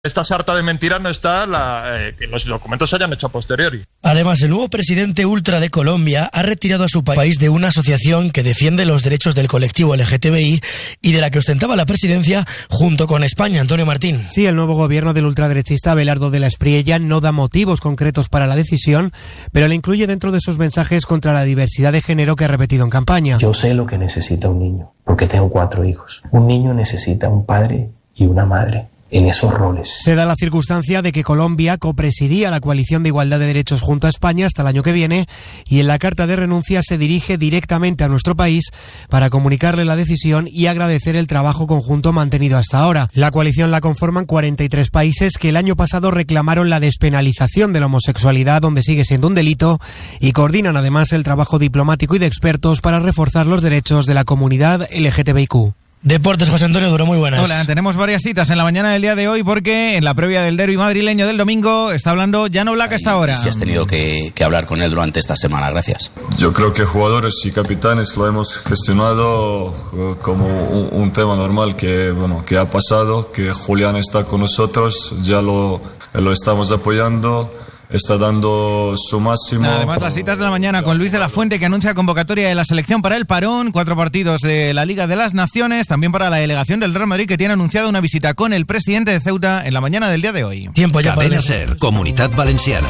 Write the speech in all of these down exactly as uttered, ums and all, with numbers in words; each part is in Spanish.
esta sarta de mentiras no está la, eh, que los documentos se hayan hecho a posteriori. Además, el nuevo presidente ultra de Colombia ha retirado a su país de una asociación que defiende los derechos del colectivo L G T B I y de la que ostentaba la presidencia junto con España. Antonio Martín. Sí, el nuevo gobierno del ultraderechista Abelardo de la Espriella no da motivos concretos para la decisión, pero la incluye dentro de sus mensajes contra la diversidad de género que ha repetido en campaña. Yo sé lo que necesita un niño, porque tengo cuatro hijos. Un niño necesita un padre y una madre. En esos roles. Se da la circunstancia de que Colombia copresidía la coalición de igualdad de derechos junto a España hasta el año que viene y en la carta de renuncia se dirige directamente a nuestro país para comunicarle la decisión y agradecer el trabajo conjunto mantenido hasta ahora. La coalición la conforman cuarenta y tres países que el año pasado reclamaron la despenalización de la homosexualidad, donde sigue siendo un delito, y coordinan además el trabajo diplomático y de expertos para reforzar los derechos de la comunidad L G T B I Q. Deportes, José Antonio Duro, muy buenas. Hola, tenemos varias citas en la mañana del día de hoy porque en la previa del derbi madrileño del domingo está hablando Jan Oblak hasta ahora. Si has tenido que, que hablar con él durante esta semana, gracias. Yo creo que jugadores y capitanes lo hemos gestionado uh, como un, un tema normal que, bueno, que ha pasado, que Julián está con nosotros, ya lo, lo estamos apoyando. Está dando su máximo. Además, las citas de la mañana con Luis de la Fuente, que anuncia convocatoria de la selección para el parón, cuatro partidos de la Liga de las Naciones, también para la delegación del Real Madrid, que tiene anunciada una visita con el presidente de Ceuta en la mañana del día de hoy. Tiempo ya. Cadena Ser, Comunitat Valenciana.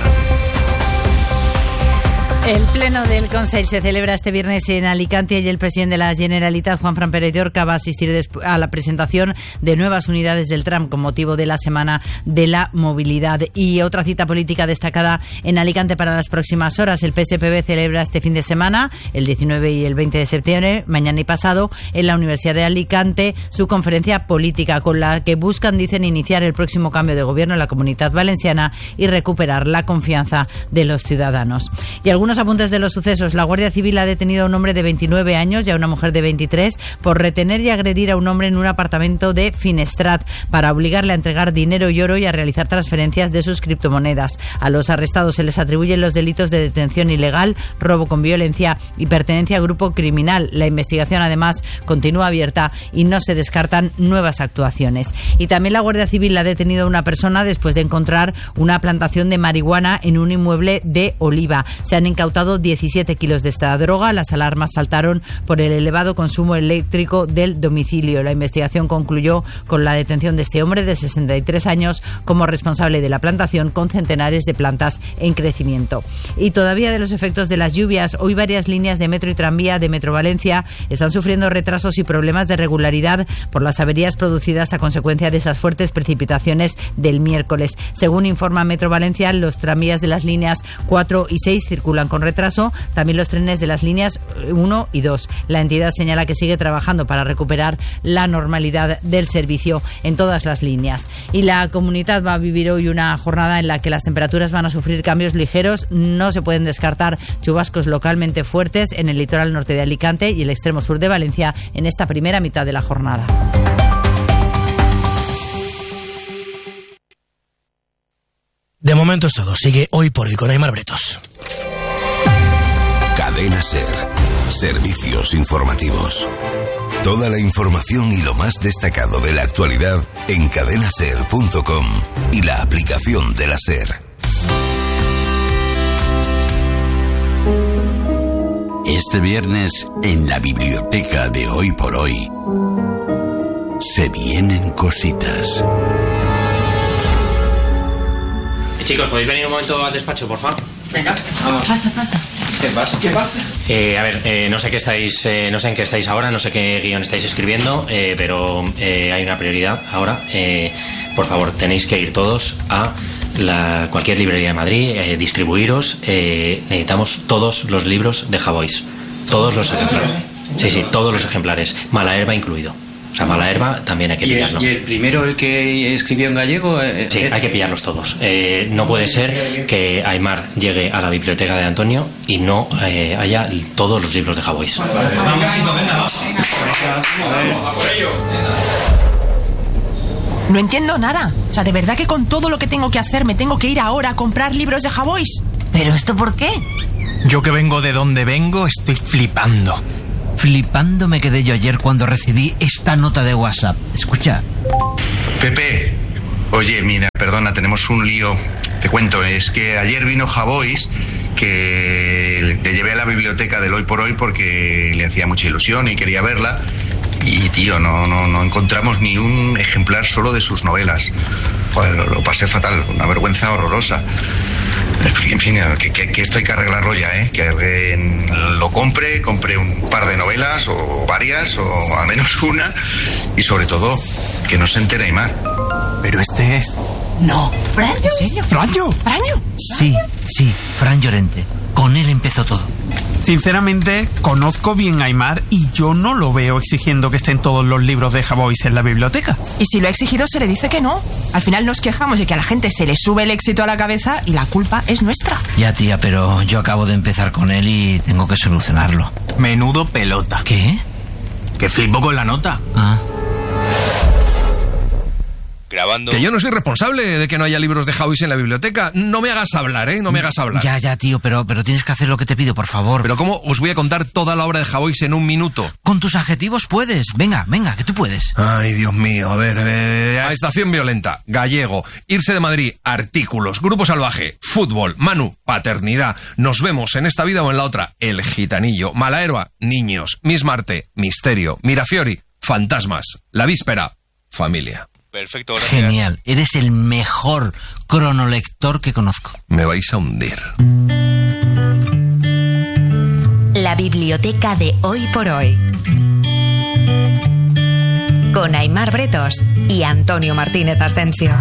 El pleno del Consell se celebra este viernes en Alicante y el presidente de la Generalitat, Juanfran Pérez de Orca, va a asistir a la presentación de nuevas unidades del tram con motivo de la Semana de la Movilidad. Y otra cita política destacada en Alicante para las próximas horas. El P S P B celebra este fin de semana, el diecinueve y el veinte de septiembre, mañana y pasado, en la Universidad de Alicante, su conferencia política con la que buscan, dicen, iniciar el próximo cambio de gobierno en la Comunitat Valenciana y recuperar la confianza de los ciudadanos. Y algunos apuntes de los sucesos. La Guardia Civil ha detenido a un hombre de veintinueve años y a una mujer de veintitrés por retener y agredir a un hombre en un apartamento de Finestrat para obligarle a entregar dinero y oro y a realizar transferencias de sus criptomonedas. A los arrestados se les atribuyen los delitos de detención ilegal, robo con violencia y pertenencia a grupo criminal. La investigación, además, continúa abierta y no se descartan nuevas actuaciones. Y también la Guardia Civil ha detenido a una persona después de encontrar una plantación de marihuana en un inmueble de Oliva. Se han incautado diecisiete kilos de esta droga. Las alarmas saltaron por el elevado consumo eléctrico del domicilio. La investigación concluyó con la detención de este hombre de sesenta y tres años como responsable de la plantación con centenares de plantas en crecimiento. Y todavía de los efectos de las lluvias, hoy varias líneas de metro y tranvía de Metro Valencia están sufriendo retrasos y problemas de regularidad por las averías producidas a consecuencia de esas fuertes precipitaciones del miércoles. Según informa Metro Valencia, los tranvías de las líneas cuatro y seis circulan con retraso, también los trenes de las líneas uno y dos. La entidad señala que sigue trabajando para recuperar la normalidad del servicio en todas las líneas. Y la comunidad va a vivir hoy una jornada en la que las temperaturas van a sufrir cambios ligeros. No se pueden descartar chubascos localmente fuertes en el litoral norte de Alicante y el extremo sur de Valencia en esta primera mitad de la jornada. De momento es todo. Sigue Hoy por Hoy con Aimar Bretos. Cadena Ser. Servicios informativos. Toda la información y lo más destacado de la actualidad en cadena ser punto com y la aplicación de la Ser. Este viernes, en la biblioteca de Hoy por Hoy, se vienen cositas. Chicos, ¿podéis venir un momento al despacho, por favor? Venga, vamos. Pasa, pasa. ¿Qué pasa? ¿Qué pasa? Eh, a ver, eh, no sé qué estáis, eh, no sé en qué estáis ahora, no sé qué guión estáis escribiendo, eh, pero eh, hay una prioridad ahora. Eh, por favor, tenéis que ir todos a la, cualquier librería de Madrid, eh, distribuiros. Eh, necesitamos todos los libros de Javois, todos los ejemplares. Sí, sí, todos los ejemplares, Mala Herba incluido. O sea, Mala Herba también hay que pillarlo. ¿Y el, y el primero, el que escribió en gallego? Eh, sí, hay que pillarlos todos. Eh, no puede ser que Aimar llegue a la biblioteca de Antonio y no eh, haya todos los libros de Javois. Vale, vale. Vamos, venga, venga, vamos. A por ello. No entiendo nada. O sea, de verdad que con todo lo que tengo que hacer me tengo que ir ahora a comprar libros de Javois. ¿Pero esto por qué? Yo que vengo de donde vengo estoy flipando. Flipando me quedé yo ayer cuando recibí esta nota de WhatsApp. Escucha. Pepe, Oye, mira, perdona, tenemos un lío. Te cuento, es que ayer vino Javois, que le llevé a la biblioteca del Hoy por Hoy porque le hacía mucha ilusión y quería verla. Y, tío, no, no, no encontramos ni un ejemplar solo de sus novelas. Joder, lo, lo pasé fatal, una vergüenza horrorosa. En fin, que, que, que esto hay que arreglarlo ya, ¿eh? Que eh, lo compre, compre un par de novelas o varias, o al menos una. Y sobre todo, que no se entere Aimar. Pero este es... No. ¿Fran? ¿En serio? ¿Franjo? ¿Franjo? Sí, sí, Fran Llorente. Con él empezó todo. Sinceramente, conozco bien a Aimar y yo no lo veo exigiendo que estén todos los libros de Javois en la biblioteca. Y si lo ha exigido, se le dice que no. Al final nos quejamos de que a la gente se le sube el éxito a la cabeza y la culpa es nuestra. Ya, tía, pero yo acabo de empezar con él y tengo que solucionarlo. Menudo pelota. ¿Qué? Que flipo con la nota. Ah. Grabando. Que yo no soy responsable de que no haya libros de Javois en la biblioteca. No me hagas hablar, ¿eh? No me hagas hablar. Ya, ya, tío, pero, pero tienes que hacer lo que te pido, por favor. Pero ¿cómo os voy a contar toda la obra de Javois en un minuto? Con tus adjetivos puedes. Venga, venga, que tú puedes. Ay, Dios mío, a ver... Eh, a Estación Violenta, Gallego, Irse de Madrid, Artículos, Grupo Salvaje, Fútbol, Manu, Paternidad, Nos vemos en esta vida o en la otra, El Gitanillo, Malaherba, Niños, Miss Marte, Misterio, Mirafiori, Fantasmas, La Víspera, Familia. Perfecto, gracias. Genial, eres el mejor cronolector que conozco. Me vais a hundir. La biblioteca de Hoy por Hoy. Con Aimar Bretos y Antonio Martínez Asensio.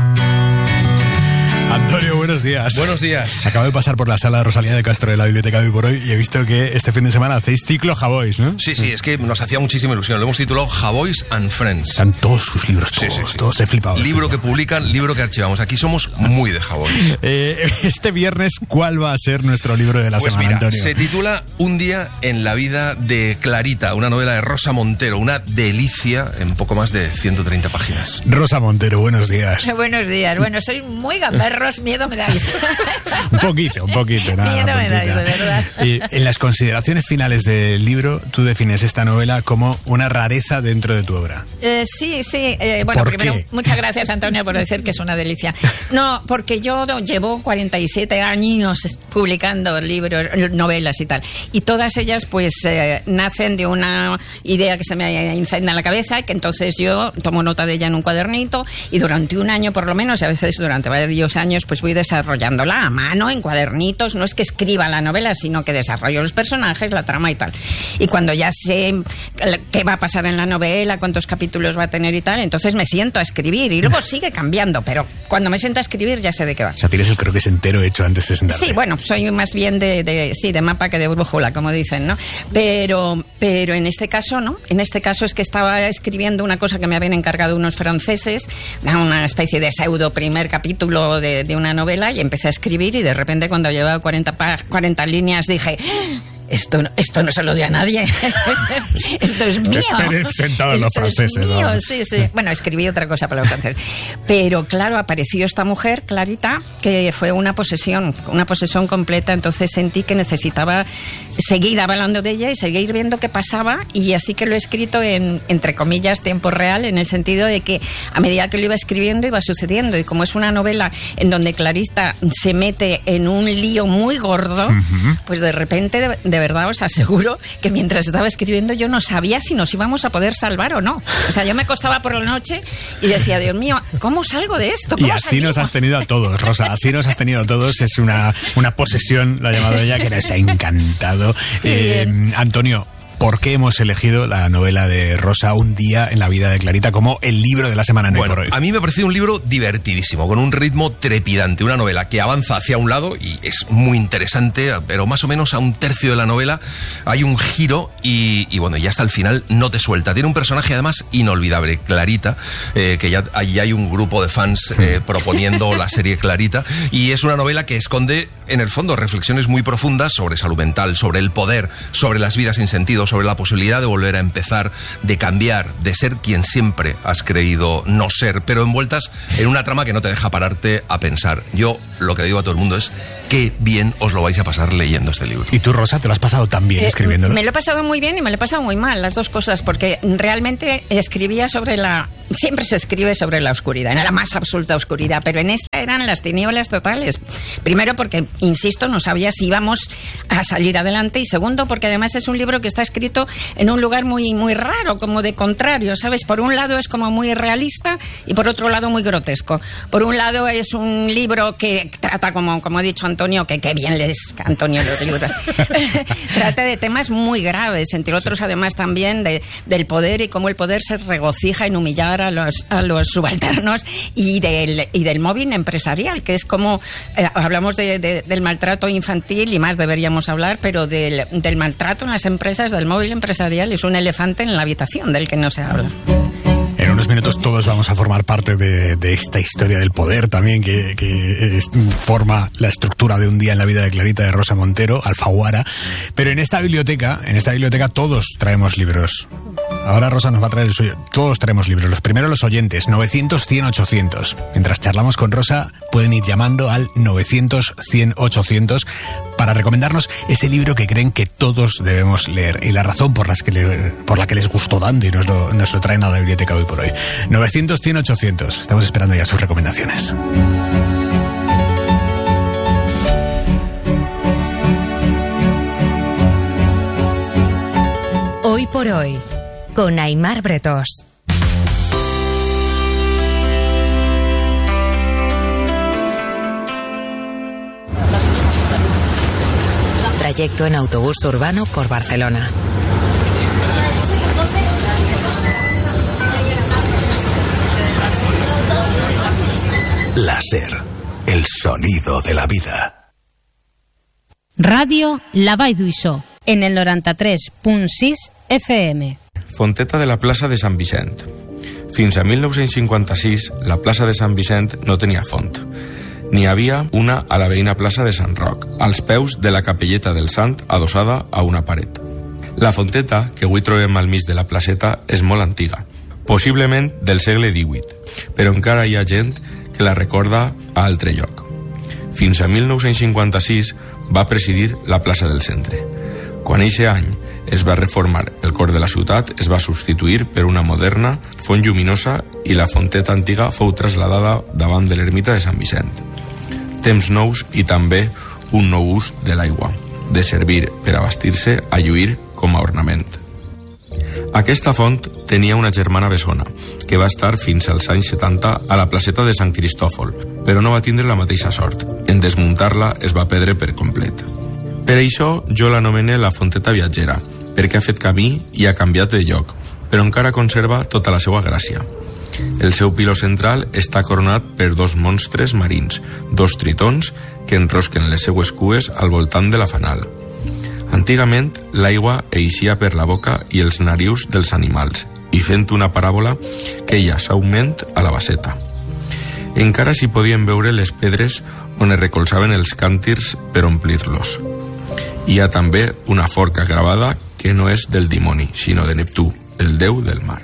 Antonio, buenos días. Buenos días. Acabo de pasar por la sala Rosalía de Castro de la Biblioteca de Hoy por Hoy y he visto que este fin de semana hacéis ciclo Javois, ¿no? Sí, sí, es que nos hacía muchísima ilusión. Lo hemos titulado Javois and Friends. Están todos sus libros, todos, sí, sí, sí. todos he flipado. Libro que publican, libro que archivamos. Aquí somos muy de Javois. Eh, este viernes, ¿cuál va a ser nuestro libro de la pues semana, mira, Antonio? Se titula Un día en la vida de Clarita, una novela de Rosa Montero, una delicia en poco más de ciento treinta páginas. Rosa Montero, buenos días. Buenos días. Bueno, soy muy gamberros, miedo me dais. Un poquito, un poquito, nada. Miedo me dais, de verdad. Y en las consideraciones finales del libro, tú defines esta novela como una rareza dentro de tu obra. Eh, sí, sí. Eh, bueno, ¿Por primero, qué? muchas gracias, Antonio, por decir que es una delicia. No, porque yo llevo cuarenta y siete años publicando libros, novelas y tal. Y todas ellas, pues, eh, nacen de una idea que se me incendia en la cabeza, que entonces yo tomo nota de ella en un cuadernito y durante un año, por lo menos, y a veces durante varios años, pues voy desarrollándola a mano, en cuadernitos. No es que escriba la novela, sino que desarrollo los personajes, la trama y tal. Y cuando ya sé qué va a pasar en la novela, cuántos capítulos va a tener y tal, entonces me siento a escribir y luego sigue cambiando, pero cuando me siento a escribir ya sé de qué va. O sea, tienes el croquis entero hecho antes de sentarte. Sí, bueno, soy más bien de, de sí, de mapa que de brújula, como dicen, ¿no? Pero, pero en este caso, ¿no? En este caso es que estaba escribiendo una cosa que me habían encargado unos franceses, una especie de pseudo primer capítulo de, de una novela, y empecé a escribir y de repente cuando llevaba cuarenta, cuarenta líneas dije... Esto, esto no se lo dio a nadie. Esto es mío. Esperen sentados los franceses. Es mío, ¿no? sí, sí. Bueno, escribí otra cosa para los franceses. Pero claro, apareció esta mujer, Clarita, que fue una posesión, una posesión completa. Entonces sentí que necesitaba seguir hablando de ella y seguir viendo qué pasaba. Y así que lo he escrito en, entre comillas, tiempo real, en el sentido de que a medida que lo iba escribiendo iba sucediendo. Y como es una novela en donde Clarita se mete en un lío muy gordo, uh-huh. pues de repente... De, de verdad os aseguro que mientras estaba escribiendo yo no sabía si nos íbamos a poder salvar o no. O sea, yo me acostaba por la noche y decía, Dios mío, ¿cómo salgo de esto? ¿Cómo y así salimos? Nos has tenido a todos, Rosa, así nos has tenido a todos. Es una, una posesión, la ha llamado ella, que les ha encantado. Eh, Antonio, ¿por qué hemos elegido la novela de Rosa, Un día en la vida de Clarita, como el libro de la semana en Bueno, Hoy por Hoy? A mí me ha parecido un libro divertidísimo, con un ritmo trepidante, una novela que avanza hacia un lado y es muy interesante, pero más o menos a un tercio de la novela hay un giro y, y bueno, ya hasta el final no te suelta. Tiene un personaje además inolvidable, Clarita, eh, que ya allí hay un grupo de fans eh, proponiendo la serie Clarita, y es una novela que esconde en el fondo reflexiones muy profundas sobre salud mental, sobre el poder, sobre las vidas sin sentido, sobre la posibilidad de volver a empezar, de cambiar, de ser quien siempre has creído no ser, pero envueltas en una trama que no te deja pararte a pensar. Yo lo que le digo a todo el mundo es qué bien os lo vais a pasar leyendo este libro. ¿Y tú, Rosa, te lo has pasado tan bien eh, escribiéndolo? Me lo he pasado muy bien y me lo he pasado muy mal, las dos cosas, porque realmente escribía sobre la siempre se escribe sobre la oscuridad, en la más absoluta oscuridad, pero en esta eran las tinieblas totales. Primero porque, insisto, no sabía si íbamos a salir adelante, y segundo porque además es un libro que está escrito en un lugar muy, muy raro, como de contrario, ¿sabes? Por un lado es como muy realista y por otro lado muy grotesco. Por un lado es un libro que trata, como, como ha dicho Antonio, que qué bien lees, Antonio, los libros. Trata de temas muy graves, entre otros sí. Además también de, del poder y cómo el poder se regocija en humillar a los, a los subalternos, y del, y del mobbing empresarial, que es como, eh, hablamos de, de, del maltrato infantil y más deberíamos hablar, pero del, del maltrato en las empresas, del mobbing empresarial, es un elefante en la habitación del que no se habla. En unos minutos todos vamos a formar parte de, de esta historia del poder también, que, que es, forma la estructura de un día en la vida de Clarita, de Rosa Montero, Alfaguara. Pero en esta biblioteca, en esta biblioteca todos traemos libros. Ahora Rosa nos va a traer el suyo. Todos traemos libros. Los primeros los oyentes, novecientos cien ochocientos. Mientras charlamos con Rosa, pueden ir llamando al novecientos cien ochocientos para recomendarnos ese libro que creen que todos debemos leer y la razón por, las que le, por la que les gustó tanto y nos lo, nos lo traen a la biblioteca hoy por hoy. novecientos cien ochocientos. Estamos esperando ya sus recomendaciones. Hoy por hoy, con Aimar Bretos. Trayecto en autobús urbano por Barcelona. La SER, el sonido de la vida. Ràdio La Vall d'Uixó, en el noranta-tres punt sis F M. Fonteta de la plaça de Sant Vicent. Fins a mil nou-cents cinquanta-sis, la plaça de Sant Vicent no tenia font. N'hi havia una a la veïna plaça de Sant Roc, als peus de la capelleta del Sant, adossada a una paret. La fonteta, que avui trobem al mig de la placeta, és molt antiga, possiblement del segle divuit, però encara hi ha gent que la recorda a altre lloc. Fins a mil nou-cents cinquanta-sis va presidir la plaça del Centre. Quan eixe any es va reformar el cor de la ciutat, es va substituir per una moderna font lluminosa i la fonteta antiga fou trasladada davant de l'ermita de Sant Vicent. Temps nous i també un nou ús de l'aigua, de servir per abastir-se a lluir com a ornament. Aquesta font tenia una germana bessona, que va estar fins als anys setanta a la placeta de Sant Cristòfol, però no va tindre la mateixa sort. En desmuntar-la es va perdre per complet. Per això jo l'anomene la fonteta viatgera, perquè ha fet camí i ha canviat de lloc, però encara conserva tota la seva gràcia. El seu piló central està coronat per dos monstres marins, dos tritons que enrosquen les seues cues al voltant de la fanal. Antigament, l'aigua eixia per la boca i els narius dels animals, i fent una paràbola que ella s'augment a la baseta. Encara s'hi podien veure les pedres on es recolzaven els càntirs per omplir-los. Hi ha també una forca gravada que no és del dimoni, sinó de Neptú, el déu del mar.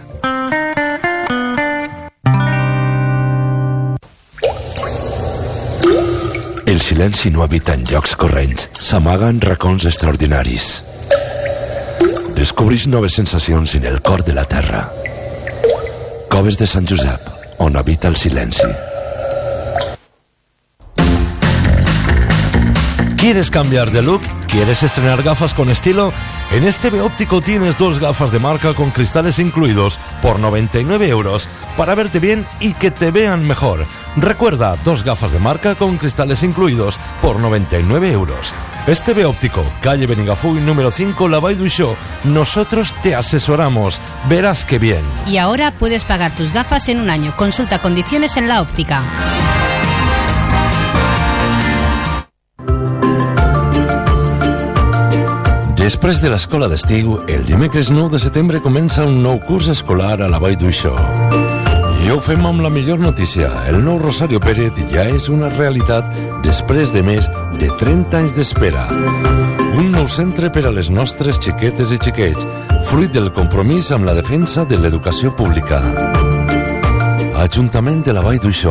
El silenci no habita en llocs corrents, s'amaga en racons extraordinaris. Descobrís noves sensacions en el cor de la terra. Coves de Sant Josep, on habita el silenci. ¿Quieres cambiar de look? ¿Quieres estrenar gafas con estilo? En este B Óptico tienes dos gafas de marca con cristales incluidos por noventa y nueve euros para verte bien y que te vean mejor. Recuerda, dos gafas de marca con cristales incluidos por noventa y nueve euros. Este B Óptico, calle Benigafuy número cinco, La Vall d'Uixó. Nosotros te asesoramos. Verás qué bien. Y ahora puedes pagar tus gafas en un año. Consulta condiciones en La Óptica. Després de l'escola d'estiu, el dimecres nou de setembre comença un nou curs escolar a la Vall d'Uixó. I ho fem amb la millor notícia. El nou Rosario Pérez ja és una realitat després de més de trenta anys d'espera. Un nou centre per a les nostres xiquetes i xiquets, fruit del compromís amb la defensa de l'educació pública. Ajuntament de la Vall d'Uixó.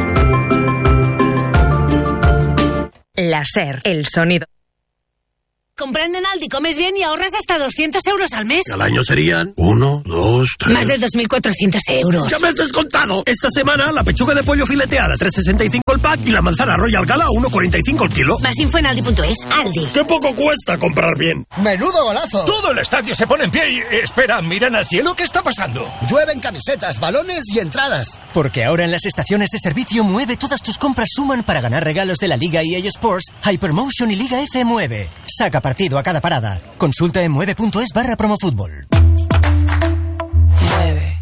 La SER, el sonido. Comprando en Aldi comes bien y ahorras hasta doscientos euros al mes. Al año serían uno, dos, tres... Más de dos mil cuatrocientos euros. ¡Ya me has descontado! Esta semana la pechuga de pollo fileteada tres sesenta y cinco el pack y la manzana Royal Gala uno cuarenta y cinco el kilo. Más info en aldi punto es. Aldi. ¡Qué poco cuesta comprar bien! ¡Menudo golazo! Todo el estadio se pone en pie y... Espera, miran al cielo, ¿qué está pasando? Llueven camisetas, balones y entradas. Porque ahora en las estaciones de servicio Mueve todas tus compras suman para ganar regalos de la Liga E A Sports, Hypermotion y Liga F Mueve. Saca partido a cada parada. Consulta en mueve punto es barra promofutbol. Mueve.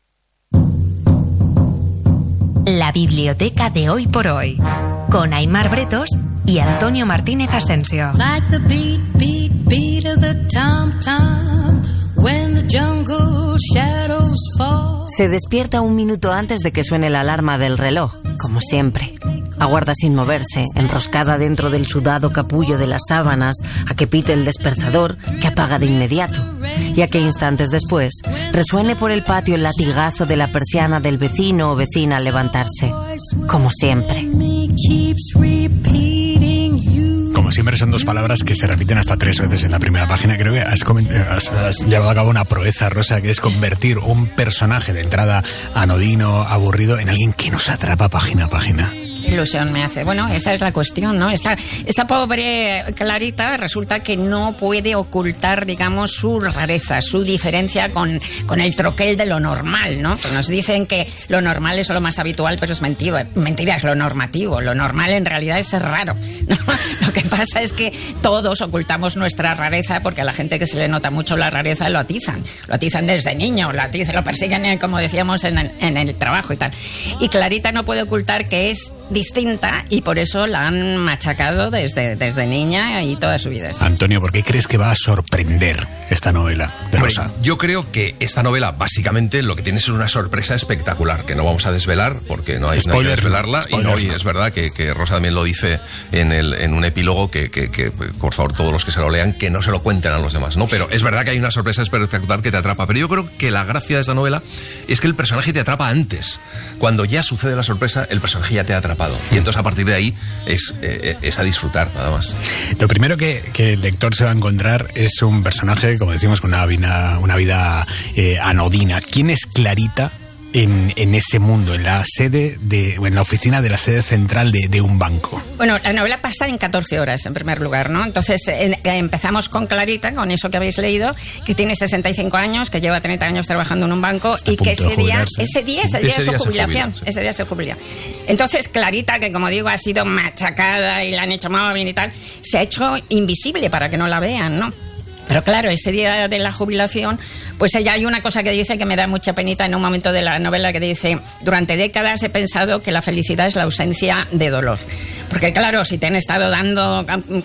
La biblioteca de hoy por hoy. Con Aimar Bretos y Antonio Martínez Asensio. Like the beat, beat, beat of the tom-tom. When the jungle shadows fall. Se despierta un minuto antes de que suene la alarma del reloj, como siempre. Aguarda sin moverse, enroscada dentro del sudado capullo de las sábanas, a que pite el despertador, que apaga de inmediato, y a que instantes después resuene por el patio el latigazo de la persiana del vecino o vecina al levantarse, como siempre. Como siempre son dos palabras que se repiten hasta tres veces en la primera página. Creo que has, has, has llevado a cabo una proeza, Rosa, que es convertir un personaje de entrada anodino, aburrido, en alguien que nos atrapa página a página. Ilusión me hace. Bueno, esa es la cuestión, ¿no? Esta, esta pobre Clarita resulta que no puede ocultar, digamos, su rareza, su diferencia con, con el troquel de lo normal, ¿no? Pues nos dicen que lo normal es lo más habitual, pero es mentira, mentira, es lo normativo. Lo normal en realidad es ser raro, ¿no? Lo que pasa es que todos ocultamos nuestra rareza porque a la gente que se le nota mucho la rareza lo atizan. Lo atizan desde niño, lo atizan, lo persiguen, como decíamos, en, en el trabajo y tal. Y Clarita no puede ocultar que es distinta y por eso la han machacado desde, desde niña y toda su vida. Antonio, ¿por qué crees que va a sorprender esta novela de Rosa? Hombre, yo creo que esta novela básicamente lo que tiene es una sorpresa espectacular que no vamos a desvelar porque no hay, no hay que desvelarla. Spoiler, y, no, y es verdad que, que Rosa también lo dice en, el, en un epílogo que, que, que por favor todos los que se lo lean que no se lo cuenten a los demás, ¿no? Pero es verdad que hay una sorpresa espectacular que te atrapa, pero yo creo que la gracia de esta novela es que el personaje te atrapa antes. Cuando ya sucede la sorpresa, el personaje ya te ha atrapado. Y entonces a partir de ahí es, eh, es a disfrutar, nada más. Lo primero que, que el lector se va a encontrar es un personaje, como decimos, con una vida, una vida eh, anodina. ¿Quién es Clarita en, en ese mundo, en la sede de, en la oficina de la sede central de, de un banco? Bueno, la novela pasa en catorce horas, en primer lugar, ¿no? Entonces en, empezamos con Clarita, con eso que habéis leído, que tiene sesenta y cinco años, que lleva treinta años trabajando en un banco. Está y que ese día, ese día es el día de su jubilación. Jubila, sí. Ese día se jubila. Entonces Clarita, que como digo ha sido machacada y la han hecho móvil y tal, se ha hecho invisible para que no la vean, ¿no? Pero claro, ese día de la jubilación, pues ella hay una cosa que dice que me da mucha penita en un momento de la novela que dice: durante décadas he pensado que la felicidad es la ausencia de dolor. Porque claro, si te han estado dando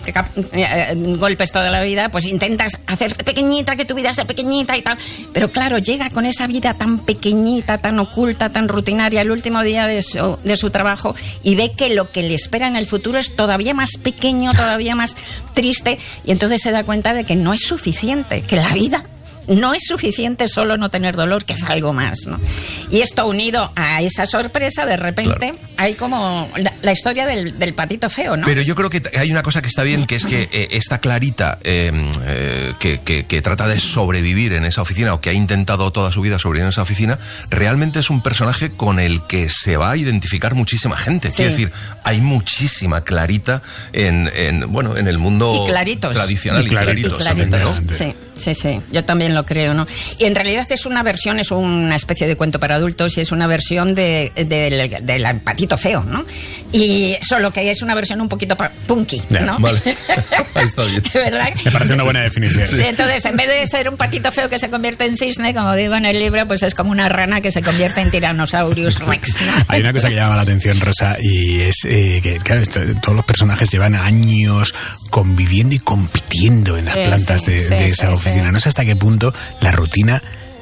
golpes toda la vida, pues intentas hacerte pequeñita, que tu vida sea pequeñita y tal. Pero claro, llega con esa vida tan pequeñita, tan oculta, tan rutinaria, el último día de su, de su trabajo, y ve que lo que le espera en el futuro es todavía más pequeño, todavía más triste, y entonces se da cuenta de que no es suficiente, que la vida no es suficiente solo no tener dolor, que es algo más, ¿no? Y esto unido a esa sorpresa, de repente, claro, hay como la, la historia del, del patito feo, ¿no? Pero yo creo que hay una cosa que está bien, que es que eh, esta Clarita eh, eh, que, que, que trata de sobrevivir en esa oficina, o que ha intentado toda su vida sobrevivir en esa oficina, realmente es un personaje con el que se va a identificar muchísima gente. Sí. Quiero decir, hay muchísima Clarita en, en bueno, en el mundo y claritos. tradicional. Y claritos, y claritos, y claritos, ¿no? Sí. Sí, sí, yo también lo creo, ¿no? Y en realidad es una versión, es una especie de cuento para adultos y es una versión de, de, de, del patito feo, ¿no? Y solo que es una versión un poquito punky, ¿no? Yeah, vale. Ahí está bien. ¿Verdad? Me parece una buena definición. Sí, entonces en vez de ser un patito feo que se convierte en cisne, como digo en el libro, pues es como una rana que se convierte en Tyrannosaurus Rex, ¿no? Hay una cosa que llama la atención, Rosa, y es eh, que, claro, esto, todos los personajes llevan años conviviendo y compitiendo en las sí, plantas sí, de, sí, de esa sí, oficina. Sí. No sé hasta qué punto la rutina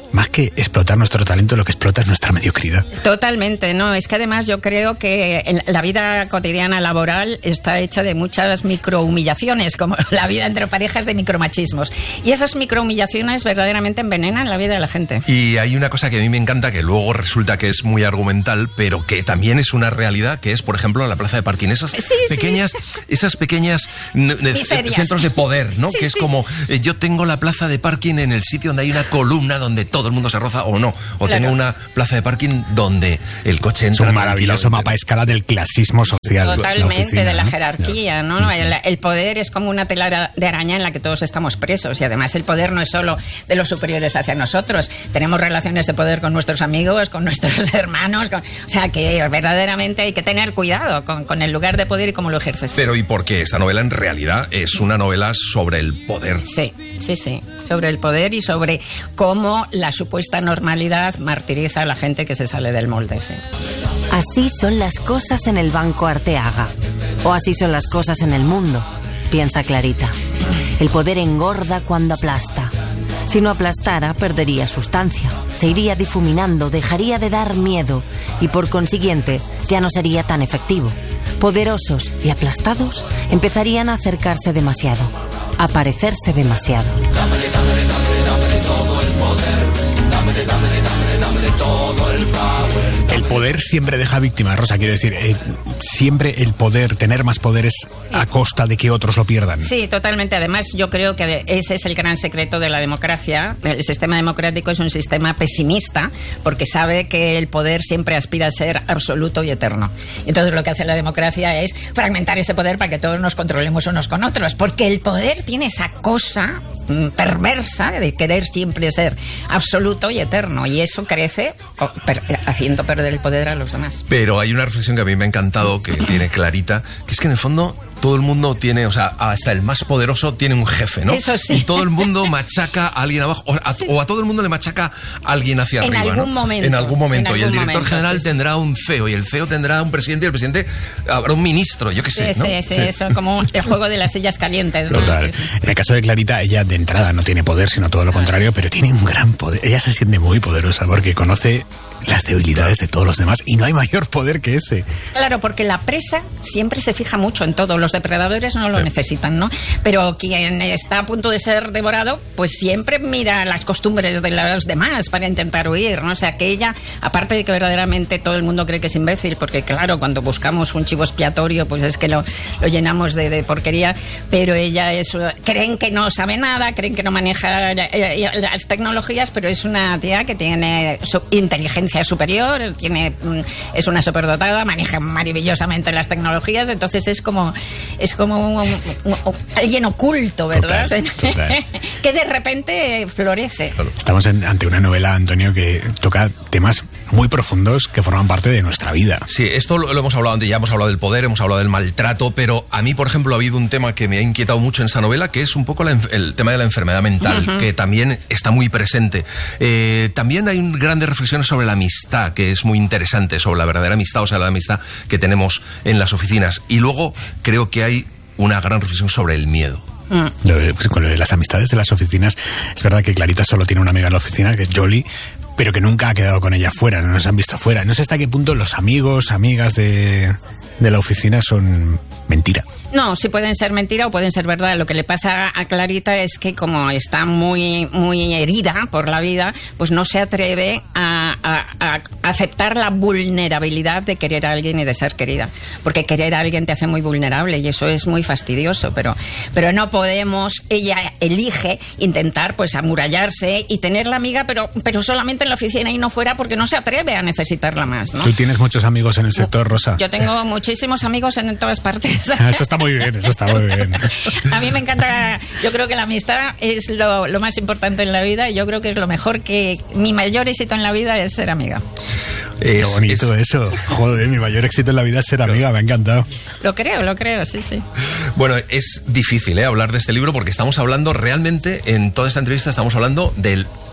más que explotar nuestro talento, lo que explota es nuestra mediocridad. Totalmente, no, es que además yo creo que en la vida cotidiana laboral está hecha de muchas microhumillaciones, como la vida entre parejas de micromachismos. Y esas microhumillaciones verdaderamente envenenan la vida de la gente. Y hay una cosa que a mí me encanta, que luego resulta que es muy argumental, pero que también es una realidad, que es, por ejemplo, la plaza de parking. Esas sí, pequeñas, sí. esas pequeñas Miserias. centros de poder, ¿no? Sí, que es sí. como, eh, yo tengo la plaza de parking en el sitio donde hay una columna donde todo el mundo se roza o no. O Claro. tengo una plaza de parking donde el coche Es entra. un maravilloso mapa a escala del clasismo social. Totalmente, la oficina, de la ¿no? jerarquía, ¿no? El, el poder es como una tela de araña en la que todos estamos presos, y además el poder no es solo de los superiores hacia nosotros, tenemos relaciones de poder con nuestros amigos, con nuestros hermanos, con, o sea que verdaderamente hay que tener cuidado con, con el lugar de poder y cómo lo ejerces. Pero ¿y por qué? Esta novela en realidad es una novela sobre el poder. Sí, sí, sí, sobre el poder y sobre cómo la supuesta normalidad martiriza a la gente que se sale del molde, sí. Así son las cosas en el Banco Arteaga. O así son las cosas en el mundo, piensa Clarita. El poder engorda cuando aplasta. Si no aplastara, perdería sustancia. Se iría difuminando, dejaría de dar miedo y por consiguiente ya no sería tan efectivo. Poderosos y aplastados empezarían a acercarse demasiado, a parecerse demasiado. Dámele, dámele, dámele, dámele todo el poder. Dámele, dámele, dámele, dámele todo el power. El poder siempre deja víctimas, Rosa, quiero decir, eh, siempre el poder, tener más poder es a costa de que otros lo pierdan. Sí, totalmente. Además, yo creo que ese es el gran secreto de la democracia. El sistema democrático es un sistema pesimista porque sabe que el poder siempre aspira a ser absoluto y eterno. Entonces, lo que hace la democracia es fragmentar ese poder para que todos nos controlemos unos con otros, porque el poder tiene esa cosa mm, perversa de querer siempre ser absoluto y eterno, y eso crece oh, per- haciendo perder el poder a los demás. Pero hay una reflexión que a mí me ha encantado, que tiene Clarita, que es que en el fondo todo el mundo tiene, o sea, hasta el más poderoso tiene un jefe, ¿no? Eso sí. Y todo el mundo machaca a alguien abajo, o a, Sí. o a todo el mundo le machaca a alguien hacia En arriba, algún ¿no? momento. En algún momento. En y el algún director momento, general sí, sí. tendrá un C E O, y el C E O tendrá un presidente, y el presidente habrá un ministro, yo qué sé, Sí, ¿no? sí, sí, eso, como el juego de las sillas calientes, ¿no? Total. Sí, sí. En el caso de Clarita, ella de entrada no tiene poder, sino todo lo contrario, pero tiene un gran poder. Ella se siente muy poderosa porque conoce las debilidades de todos los demás y no hay mayor poder que ese. Claro, porque la presa siempre se fija mucho en todo. Los depredadores no lo Sí. necesitan, ¿no? Pero quien está a punto de ser devorado, pues siempre mira las costumbres de los demás para intentar huir, ¿no? O sea, que ella, aparte de que verdaderamente todo el mundo cree que es imbécil, porque claro, cuando buscamos un chivo expiatorio, pues es que lo, lo llenamos de, de porquería, pero ella es... Creen que no sabe nada, creen que no maneja eh, las tecnologías, pero es una tía que tiene su inteligencia superior, tiene es una superdotada, maneja maravillosamente las tecnologías, entonces es como es como un, un, un, un, alguien oculto, ¿verdad? Total, total. Que de repente florece. Estamos en- ante una novela, Antonio, que toca temas muy profundos que forman parte de nuestra vida. Sí, esto lo, lo hemos hablado antes, ya hemos hablado del poder, hemos hablado del maltrato, pero a mí, por ejemplo, ha habido un tema que me ha inquietado mucho en esa novela, que es un poco la enf- el tema de la enfermedad mental, Ujú. que también está muy presente. Eh, también hay un, grandes reflexiones sobre la amistad, que es muy interesante, sobre la verdadera amistad, o sea, la amistad que tenemos en las oficinas. Y luego creo que hay una gran reflexión sobre el miedo. Lo de- pues, con lo de las amistades de las oficinas, es verdad que Clarita solo tiene una amiga en la oficina, que es Jolie, pero que nunca ha quedado con ella fuera, no nos han visto fuera. No sé hasta qué punto los amigos, amigas de, de la oficina son mentira. No, sí pueden ser mentira o pueden ser verdad. Lo que le pasa a Clarita es que como está muy muy herida por la vida, pues no se atreve a, a- a aceptar la vulnerabilidad de querer a alguien y de ser querida. Porque querer a alguien te hace muy vulnerable y eso es muy fastidioso. Pero, pero no podemos, ella elige intentar pues amurallarse y tenerla amiga, pero, pero solamente en la oficina y no fuera porque no se atreve a necesitarla más, ¿no? Tú tienes muchos amigos en el sector, Rosa. Yo tengo muchísimos amigos en, en todas partes. Eso está muy bien, eso está muy bien. A mí me encanta, yo creo que la amistad es lo, lo más importante en la vida y yo creo que es lo mejor que, mi mayor éxito en la vida es ser amiga. Qué bonito eso. Joder, mi mayor éxito en la vida es ser amiga, me ha encantado. Lo creo, lo creo, sí, sí. Bueno, es difícil ¿eh? hablar de este libro porque estamos hablando realmente, en toda esta entrevista estamos hablando del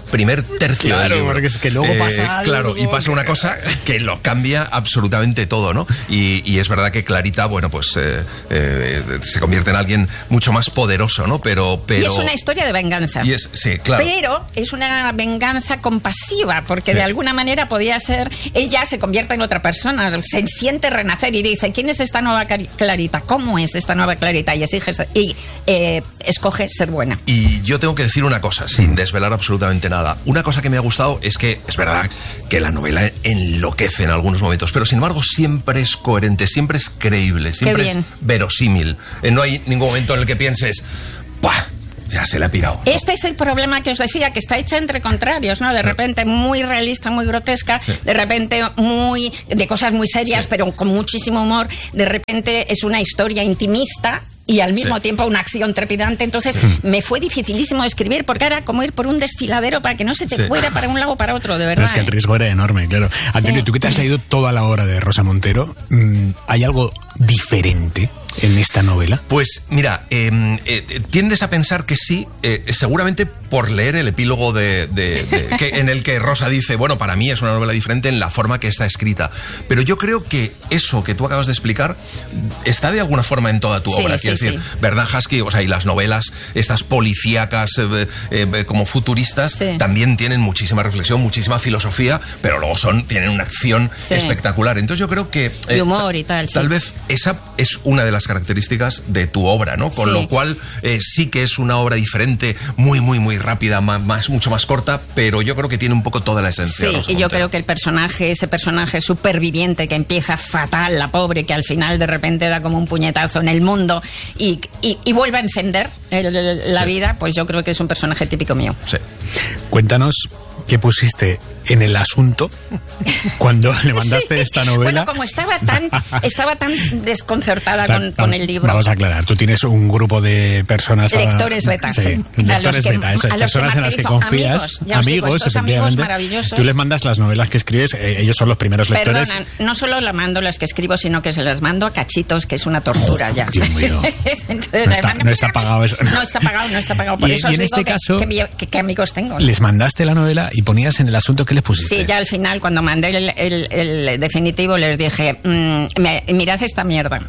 primer tercio Claro, del libro. porque es que luego pasa algo, Claro, y pasa una cosa que lo cambia absolutamente todo, ¿no? Y, y es verdad que Clarita, bueno, pues eh, eh, se convierte en alguien mucho más poderoso, ¿no? Pero, pero... Y es una historia de venganza. Y es, sí, claro. Pero es una venganza compasiva, porque Sí. de alguna manera podía ser, ella se convierte en otra persona, se siente renacer y dice, ¿quién es esta nueva Cari- Clarita? ¿Cómo es esta nueva Clarita? Y, exige, y eh, escoge ser buena. Y yo tengo que decir una cosa, sin desvelar absolutamente nada. Una cosa que me ha gustado es que es verdad que la novela enloquece en algunos momentos, pero sin embargo siempre es coherente, siempre es creíble, siempre bien. es verosímil. Eh, No hay ningún momento en el que pienses, ¡buah! Ya se le ha pirado. Este es el problema que os decía, que está hecha entre contrarios, ¿no? De repente muy realista, muy grotesca, Sí. de repente muy de cosas muy serias, Sí. pero con muchísimo humor. De repente es una historia intimista y al mismo Sí. tiempo una acción trepidante. Entonces me fue dificilísimo escribir porque era como ir por un desfiladero para que no se te Sí. fuera para un lado o para otro, de No, verdad. es que el ¿eh? riesgo era enorme, claro. Antonio, Sí. tú que te has leído toda la obra de Rosa Montero, mm, ¿hay algo diferente en esta novela? Pues mira, eh, eh, tiendes a pensar que sí, eh, seguramente por leer el epílogo de, de- de- que, en el que Rosa dice, bueno, para mí es una novela diferente en la forma que está escrita. Pero yo creo que eso que tú acabas de explicar está de alguna forma en toda tu Sí, obra. sí, Quiero decir, sí. ¿verdad, Husky? O sea, y las novelas, estas policíacas eh, eh, como futuristas, Sí. también tienen muchísima reflexión, muchísima filosofía, pero luego son, tienen una acción Sí. espectacular. Entonces yo creo que... Y humor y tal, sí. Tal vez esa es una de las características de tu obra, ¿no? Con Sí. lo cual eh, sí que es una obra diferente, muy, muy, muy rápida, más, más, mucho más corta, pero yo creo que tiene un poco toda la esencia. Sí, Rosa y yo Montero. creo que el personaje, ese personaje superviviente que empieza fatal, la pobre, que al final de repente da como un puñetazo en el mundo y, y, y vuelve a encender el- el- la Sí. vida, pues yo creo que es un personaje típico mío. Sí. Cuéntanos qué pusiste en el asunto cuando le mandaste esta novela. Bueno, como estaba tan, estaba tan desconcertada O sea, con, con el libro. Vamos a aclarar, tú tienes un grupo de personas... a- Lectores beta, Sí, sí. A lectores los que- beta, eso es, a los que personas en las que materializo, confías, amigos, ya os digo, estos amigos efectivamente. maravillosos. Tú les mandas las novelas que escribes, eh, ellos son los primeros lectores. Perdona, no solo la mando las que escribo, sino que se las mando a cachitos, que es una tortura ya. Dios mío. Entonces, No está, no está pagado eso. No está pagado, no está pagado. Por Y- eso y os en digo este que, caso- que mi- que- que amigos tengo. Les mandaste la novela y ponías en el asunto que les pusiste. Sí, ya al final, cuando mandé el, el- el definitivo, les dije, mm, me- mirad esta mierda.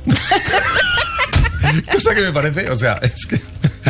Cosa que me parece, o sea, es que...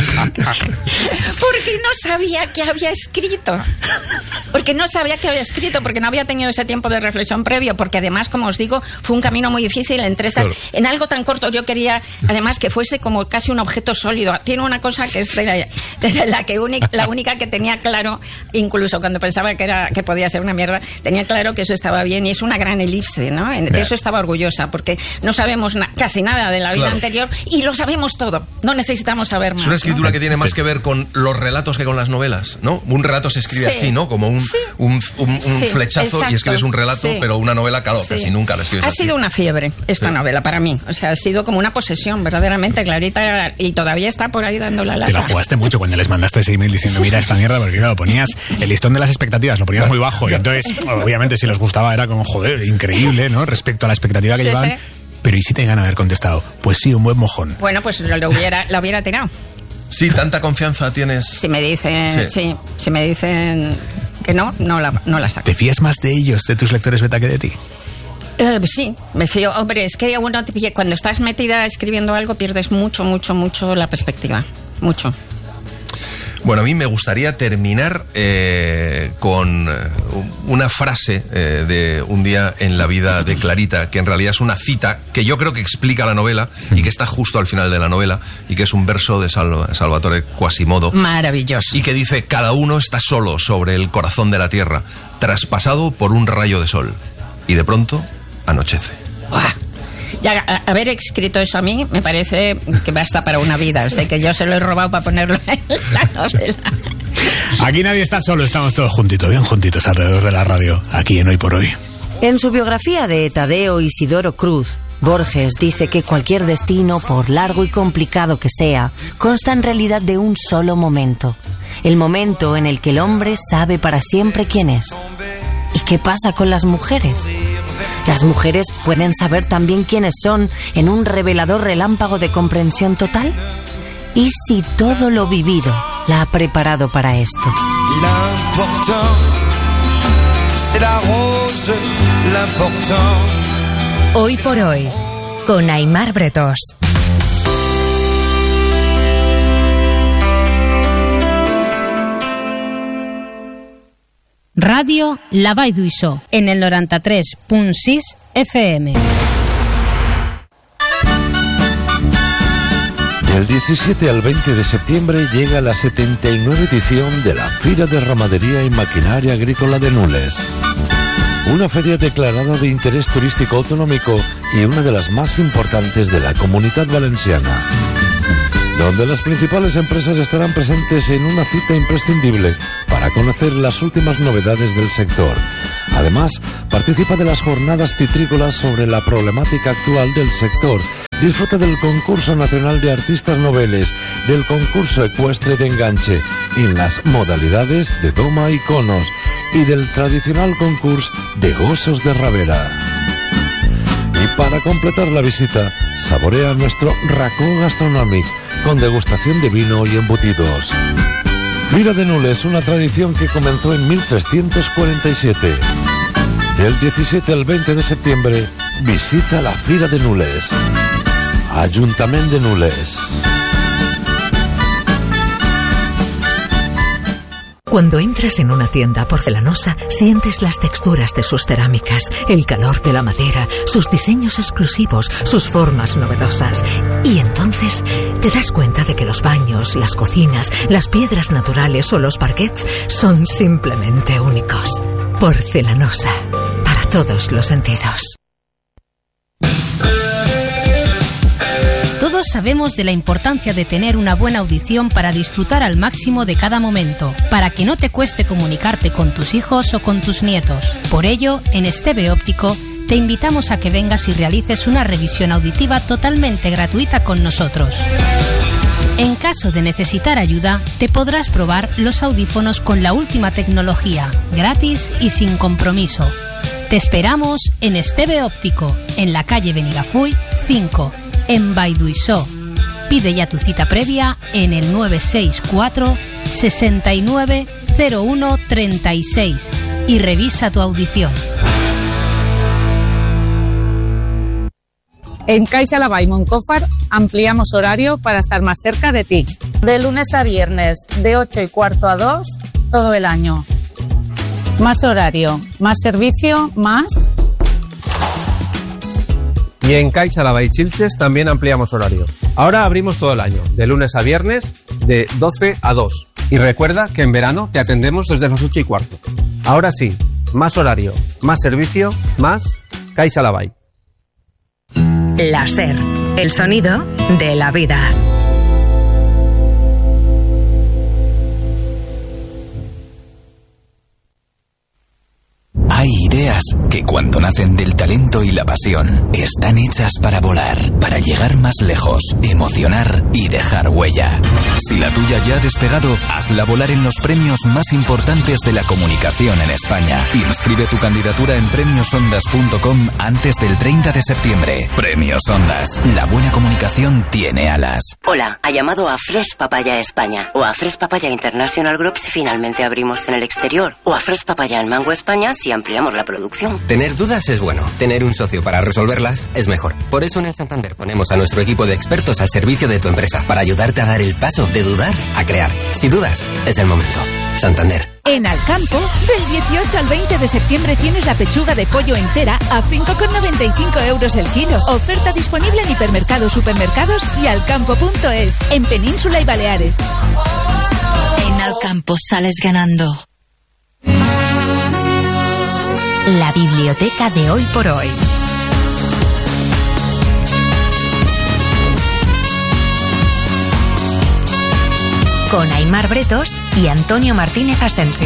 Porque no sabía que había escrito. Porque no sabía que había escrito, porque no había tenido ese tiempo de reflexión previo, porque además, como os digo, fue un camino muy difícil entre esas. Claro. En algo tan corto yo quería, además, que fuese como casi un objeto sólido. Tiene una cosa que es de la, de la, que única, la única que tenía claro, incluso cuando pensaba que, era, que podía ser una mierda, tenía claro que eso estaba bien y es una gran elipse, ¿no? En- De Claro. eso estaba orgullosa, porque no sabemos na- casi nada de la vida Claro. anterior y lo sabemos todo. No necesitamos saber más. Es una escritura ¿no? que tiene más que ver con los relatos que con las novelas, ¿no? Un relato se escribe Sí. así, ¿no? Como un, Sí. un, un- un Sí, flechazo exacto. y escribes un relato, Sí. pero una novela, claro, Sí. casi nunca la escribes Ha así. sido una fiebre esta Sí. novela para mí. O sea, ha sido como una posesión, verdaderamente, Clarita, y todavía está por ahí dando la Te la lata. jugaste mucho cuando les mandaste ese email diciendo, mira esta mierda, porque claro, ponías el listón de las expectativas, lo ponías muy bajo, y entonces, obviamente, si les gustaba era como, joder, increíble, ¿no? Respecto a la expectativa que Sí, llevaban. sí. Pero ¿y si te iban a haber contestado? Pues sí, un buen mojón. Bueno, pues lo, lo hubiera, lo hubiera tirado. Sí, tanta confianza tienes. Si me dicen, Sí. sí, si me dicen que no, no la, no la saco. ¿Te fías más de ellos, de tus lectores beta, que de ti? Eh, sí, me fío. Hombre, es que uno, te- cuando estás metida escribiendo algo pierdes mucho, mucho, mucho la perspectiva. Mucho. Bueno, a mí me gustaría terminar eh, con eh, una frase eh, de un día en la vida de Clarita, que en realidad es una cita que yo creo que explica la novela y que está justo al final de la novela y que es un verso de Sal- Salvatore Quasimodo. Maravilloso. Y que dice, cada uno está solo sobre el corazón de la tierra, traspasado por un rayo de sol. Y de pronto, anochece. ¡Buah! Ya, a- haber escrito eso a mí me parece que basta para una vida. Sé que yo se lo he robado para ponerlo en la novela. Aquí nadie está solo, estamos todos juntitos, bien juntitos alrededor de la radio, aquí en Hoy por Hoy. En su biografía de Tadeo Isidoro Cruz, Borges dice que cualquier destino, por largo y complicado que sea, consta en realidad de un solo momento. El momento en el que el hombre sabe para siempre quién es. ¿Y qué pasa con las mujeres? ¿Las mujeres pueden saber también quiénes son en un revelador relámpago de comprensión total? ¿Y si todo lo vivido la ha preparado para esto? L'important, c'est la rose, l'important. Hoy por hoy, con Aimar Bretos. Ràdio La Vall d'Uixó, en el noranta-tres punt sis F M. Del diecisiete al veinte de septiembre llega la setenta y nueve edición de la Fira de Ramadería y Maquinaria Agrícola de Nules. Una feria declarada de interés turístico autonómico y una de las más importantes de la Comunidad Valenciana, donde las principales empresas estarán presentes en una cita imprescindible para conocer las últimas novedades del sector. Además, participa de las jornadas citrícolas sobre la problemática actual del sector. Disfruta del concurso nacional de artistas noveles, del concurso ecuestre de enganche, en las modalidades de doma y conos, y del tradicional concurso de gossos de rabera. Y para completar la visita, saborea nuestro racó gastronómico, con degustación de vino y embutidos. Fira de Nules, una tradición que comenzó en mil trescientos cuarenta y siete. Del diecisiete al veinte de septiembre, visita la Fira de Nules. Ayuntamiento de Nules. Cuando entras en una tienda porcelanosa, sientes las texturas de sus cerámicas, el calor de la madera, sus diseños exclusivos, sus formas novedosas. Y entonces te das cuenta de que los baños, las cocinas, las piedras naturales o los parquets son simplemente únicos. Porcelanosa, para todos los sentidos. Todos sabemos de la importancia de tener una buena audición para disfrutar al máximo de cada momento, para que no te cueste comunicarte con tus hijos o con tus nietos. Por ello, en Esteve Óptico, te invitamos a que vengas y realices una revisión auditiva totalmente gratuita con nosotros. En caso de necesitar ayuda, te podrás probar los audífonos con la última tecnología, gratis y sin compromiso. Te esperamos en Esteve Óptico, en la calle Benigafull cinco, en Vall d'Uixó. Pide ya tu cita previa en el nueve seis cuatro, sesenta y nueve, cero uno, treinta y seis y revisa tu audición. En Caixa Laval y Moncófar ampliamos horario para estar más cerca de ti. De lunes a viernes, de ocho y cuarto a dos, todo el año. Más horario, más servicio, más... Y en Caixa Laval y Chilches también ampliamos horario. Ahora abrimos todo el año, de lunes a viernes, de doce a dos. Y recuerda que en verano te atendemos desde las ocho y cuarto. Ahora sí, más horario, más servicio, más Caixa Laval. La SER, el sonido de la vida. Hay ideas que cuando nacen del talento y la pasión están hechas para volar, para llegar más lejos, emocionar y dejar huella. Si la tuya ya ha despegado, hazla volar en los premios más importantes de la comunicación en España. Inscribe tu candidatura en premios ondas punto com antes del treinta de septiembre. Premios Ondas. La buena comunicación tiene alas. Hola, ha llamado a Fresh Papaya España o a Fresh Papaya International Group si finalmente abrimos en el exterior, o a Fresh Papaya en Mango España si ampliamos la producción. Tener dudas es bueno, tener un socio para resolverlas es mejor. Por eso en el Santander ponemos a nuestro equipo de expertos al servicio de tu empresa para ayudarte a dar el paso de dudar a crear. Si dudas, es el momento. Santander. En Alcampo, del dieciocho al veinte de septiembre tienes la pechuga de pollo entera a cinco con noventa y cinco euros el kilo. Oferta disponible en hipermercados, supermercados y alcampo punto es, en Península y Baleares. En Alcampo sales ganando. La biblioteca de Hoy por Hoy. Con Aimar Bretos y Antonio Martínez Asensio.